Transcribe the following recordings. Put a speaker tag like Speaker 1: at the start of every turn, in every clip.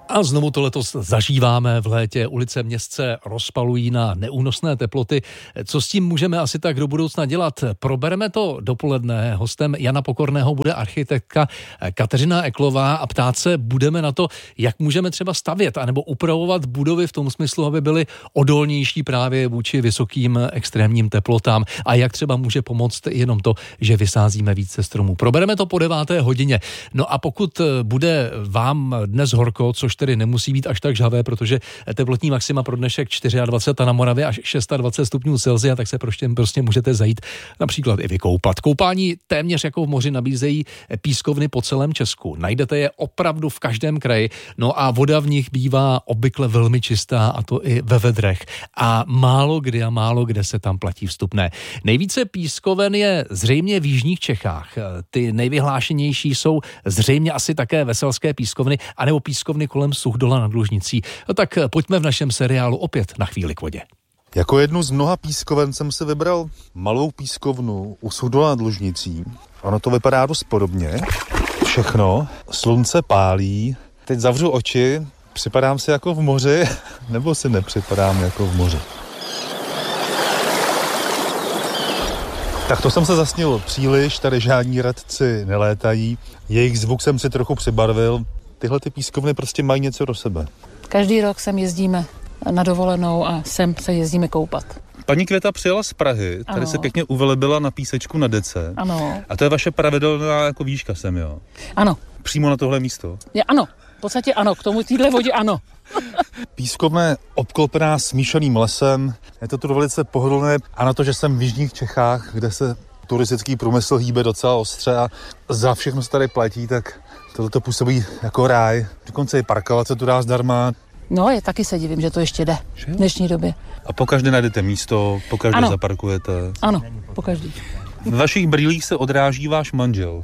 Speaker 1: A znovu to letos zažíváme v létě. Ulice měst se rozpalují na neúnosné teploty. Co s tím můžeme asi tak do budoucna dělat? Probereme to dopoledne. Hostem Jana Pokorného bude architektka Kateřina Eklová a ptát se budeme na to, jak můžeme třeba stavět anebo upravovat budovy v tom smyslu, aby byly odolnější právě vůči vysokým extrémním teplotám a jak třeba může pomoct jenom to, že vysázíme více stromů. Probereme to po 9:00. No a pokud bude vám dnes horko, což tedy nemusí být až tak žhavé, protože teplotní maxima pro dnešek 24 a na Moravě až 26 stupňů Celsia, tak se prostě můžete zajít například i vykoupat. Koupání téměř jako v moři nabízejí pískovny po celém Česku. Najdete je opravdu v každém kraji, no a voda v nich bývá obvykle velmi čistá, a to i ve vedrech. A málo kde se tam platí vstupné. Nejvíce pískoven je zřejmě v jižních Čechách. Ty nejvyhlášenější jsou zřejmě asi také Veselské pískovny, anebo pískovny kolem Suchdola nad Lužnicí. No tak pojďme v našem seriálu opět na chvíli k vodě.
Speaker 2: Jako jednu z mnoha pískoven jsem si vybral malou pískovnu u Suchdola nad Lužnicí. Ono to vypadá dost podobně. Všechno. Slunce pálí. Teď zavřu oči. Připadám si jako v moři, nebo si nepřipadám jako v moři? Tak to jsem se zasnil příliš, tady žádní radci nelétají. Jejich zvuk jsem si trochu přibarvil. Tyhle ty pískovny prostě mají něco do sebe.
Speaker 3: Každý rok sem jezdíme na dovolenou a sem se jezdíme koupat.
Speaker 2: Paní Květa přijela z Prahy, tady se pěkně uvelebila na písečku na dece.
Speaker 3: Ano.
Speaker 2: A to je vaše pravidelná jako výška sem, jo?
Speaker 3: Ano.
Speaker 2: Přímo na tohle místo?
Speaker 3: Ano, v podstatě ano, k tomu týhle vodě ano.
Speaker 2: Pískovna je obklopená smíšeným lesem, je to tu velice pohodlné a na to, že jsem v jižních Čechách, kde se turistický průmysl hýbe docela ostře a za všechno se tady platí, tak tohleto působí jako ráj. Dokonce i parkovat se tu dá zdarma.
Speaker 3: No, taky se divím, že to ještě jde v dnešní době.
Speaker 2: A pokaždé najdete místo, pokaždé zaparkujete.
Speaker 3: Ano, pokaždý.
Speaker 2: V vašich brýlích se odráží váš manžel.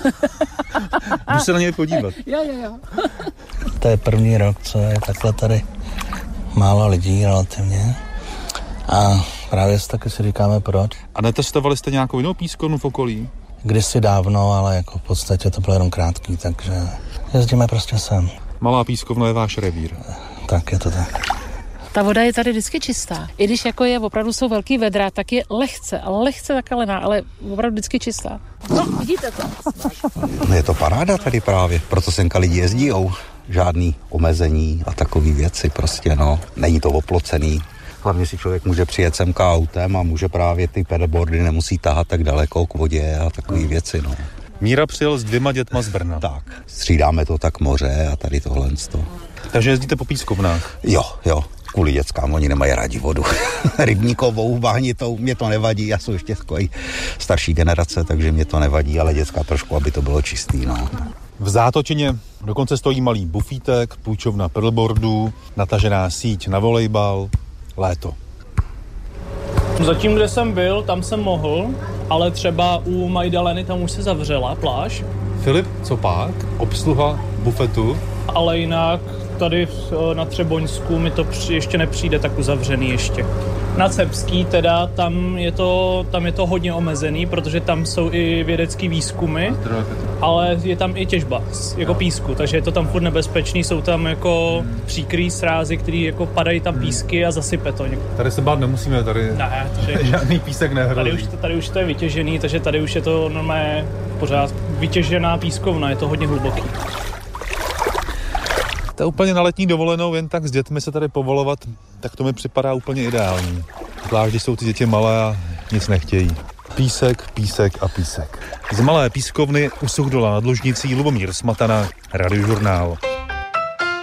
Speaker 2: Jdu se na něj podívat.
Speaker 3: Jo.
Speaker 4: To je první rok, co je takhle tady málo lidí relativně. A právě taky si říkáme proč.
Speaker 2: A netestovali jste nějakou jinou pískovnu v okolí?
Speaker 4: Kdysi dávno, ale jako v podstatě to bylo jenom krátký, takže jezdíme prostě sem.
Speaker 2: Malá pískovna je váš revír.
Speaker 4: Tak, je to tak.
Speaker 3: Ta voda je tady vždycky čistá. I když jako je opravdu jsou velký vedra, tak je lehce zakalená, ale opravdu vždycky čistá. No, vidíte to.
Speaker 5: Je to paráda tady právě, proto semka lidi jezdíjou. Žádný omezení a takový věci prostě, no. Není to oplocený. Hlavně si člověk může přijet semka autem a může právě ty pedalboardy nemusí tahat tak daleko k vodě a takové věci, no.
Speaker 2: Míra přijel s 2 dětma z Brna.
Speaker 5: Tak, střídáme to tak moře a tady tohle.
Speaker 2: Takže jezdíte po pískovnách?
Speaker 5: Jo. Kvůli dětskám, oni nemají rádi vodu. Rybníkovou, bahnitou, mě to nevadí, já jsem ještě takový starší generace, takže mě to nevadí, ale dětská trošku, aby to bylo čistý, no.
Speaker 2: V Zátočině dokonce stojí malý bufítek, půjčovna pedalboardů, natažená síť na volejbal, léto.
Speaker 6: Zatím, kde jsem byl, tam jsem mohl, ale třeba u Majdaleny tam už se zavřela pláž.
Speaker 2: Filip, co pak? Obsluha bufetu?
Speaker 6: Ale jinak tady na Třeboňsku mi to ještě nepřijde tak uzavřený ještě. Na Cepský teda, tam je to hodně omezený, protože tam jsou i vědecký výzkumy, ale je tam i těžba jako písku, takže je to tam furt nebezpečný, jsou tam jako příkrý srázy, který jako padají tam písky a zasype to.
Speaker 2: Tady se bát nemusíme, tady žádný písek nehrozí.
Speaker 6: Tady už to je vytěžený, takže tady už je to normálně pořád vytěžená pískovna, je to hodně hluboký.
Speaker 2: To je úplně na letní dovolenou, jen tak s dětmi se tady povolovat, tak to mi připadá úplně ideální. Zvlášť, když jsou ty děti malé a nic nechtějí. Písek a písek. Z malé pískovny u Suchdola nad Lužnicí Lubomír Smatana, Radiožurnál.